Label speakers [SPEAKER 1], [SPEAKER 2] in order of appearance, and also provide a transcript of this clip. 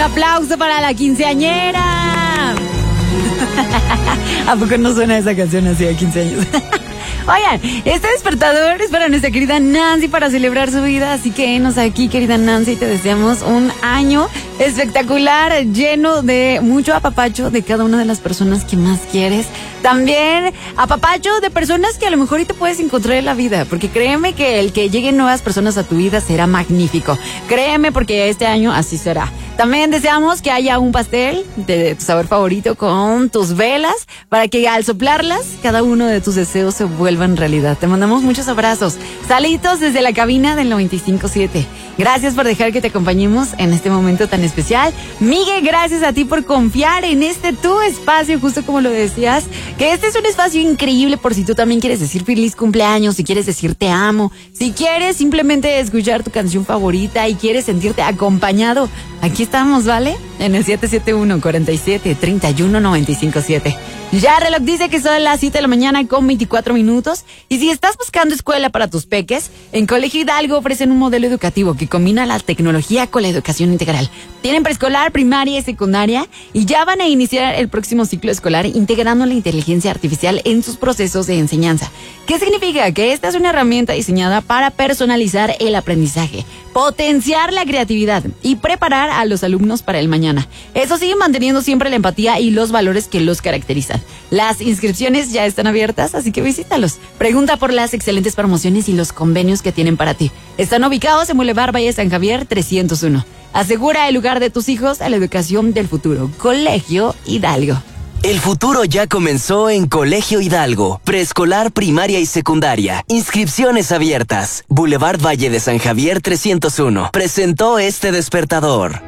[SPEAKER 1] aplauso para la quinceañera. ¿A poco no suena esa canción así a 15 años? Oigan, este despertador es para nuestra querida Nancy para celebrar su vida, así que enos aquí, querida Nancy, te deseamos un año espectacular, lleno de mucho apapacho de cada una de las personas que más quieres. También apapacho de personas que a lo mejor te puedes encontrar en la vida, porque créeme que el que lleguen nuevas personas a tu vida será magnífico. Créeme, porque este año así será. También deseamos que haya un pastel de tu sabor favorito con tus velas, para que al soplarlas, cada uno de tus deseos se vuelvan realidad. Te mandamos muchos abrazos. Saluditos desde la cabina del 95.7. Gracias por dejar que te acompañemos en este momento tan especial. Miguel, gracias a ti por confiar en este tu espacio, justo como lo decías, que este es un espacio increíble por si tú también quieres decir feliz cumpleaños, si quieres decir te amo, si quieres simplemente escuchar tu canción favorita y quieres sentirte acompañado. Aquí estamos, ¿vale? En el 771-47-31-957. Ya el reloj dice que son las 7 de la mañana con 24 minutos. Y si estás buscando escuela para tus peques, en Colegio Hidalgo ofrecen un modelo educativo que combina la tecnología con la educación integral. Tienen preescolar, primaria y secundaria, y ya van a iniciar el próximo ciclo escolar integrando la inteligencia artificial en sus procesos de enseñanza. ¿Qué significa? Que esta es una herramienta diseñada para personalizar el aprendizaje, potenciar la creatividad y preparar a los alumnos para el mañana. Eso sí, manteniendo siempre la empatía y los valores que los caracterizan. Las inscripciones ya están abiertas, así que visítalos. Pregunta por las excelentes promociones y los convenios que tienen para ti. Están ubicados en Boulevard Valle San Javier 301. Asegura el lugar de tus hijos a la educación del futuro. Colegio Hidalgo.
[SPEAKER 2] El futuro ya comenzó en Colegio Hidalgo. Preescolar, primaria y secundaria. Inscripciones abiertas. Boulevard Valle de San Javier 301. Presentó este despertador.